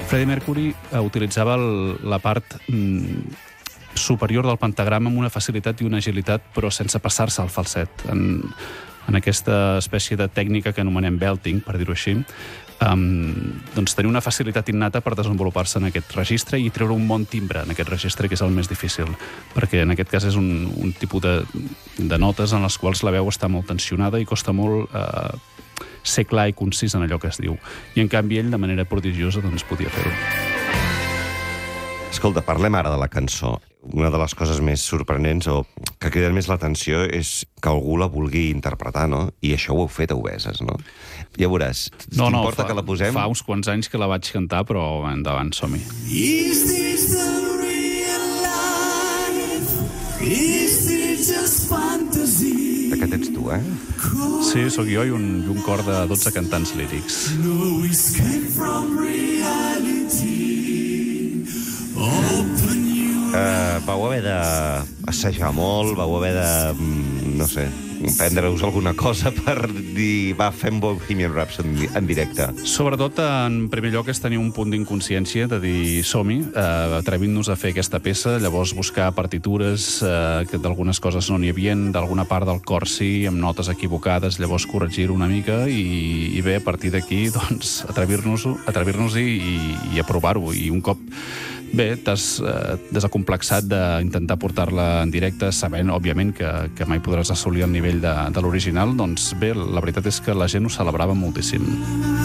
Freddie Mercury utilitzava la part superior del pentagrama amb una facilitat i una agilitat, però sense passar-se al falset. En aquesta espècie de tècnica que anomenem belting, per dir-ho així, doncs tenir una facilitat innata per desenvolupar-se en aquest registre i treure un bon timbre en aquest registre, que és el més difícil, perquè en aquest cas és un tipus de notes en les quals la veu està molt tensionada i costa molt ser clar i concís en allò que es diu. I en canvi ell, de manera prodigiosa, doncs podia fer-ho. Escolta, parlem ara de la cançó. Una de les coses més sorprenents o que criden més l'atenció és que algú la vulgui interpretar, no? I això ho heu fet a Obeses, no? Ja veuràs. T'importa que la posem? Fa uns quants anys que la vaig cantar, però endavant, som-hi. Is this the real life? Is this just fantasy? Aquest ets tu, eh? Sí, sóc jo i un cor de 12 cantants lírics. No escape from reality. Open your... Vau haver d'assajar molt, vau haver de, no sé, prendre-us alguna cosa per dir, va, fem Bohemian Rhapsody en directe. Sobretot, en primer lloc, és tenir un punt d'inconsciència de dir som-hi, atrevint-nos a fer aquesta peça, llavors buscar partitures, que d'algunes coses no n'hi havia, d'alguna part del cor sí, amb notes equivocades, llavors corregir-ho una mica i bé, a partir d'aquí, doncs, atrevir-nos-hi i aprovar-ho. I un cop bé, t'has desacomplexat d'intentar portar-la en directe, sabent, òbviament, que mai podràs assolir el nivell de l'original, doncs bé, la veritat és que la gent ho celebrava moltíssim.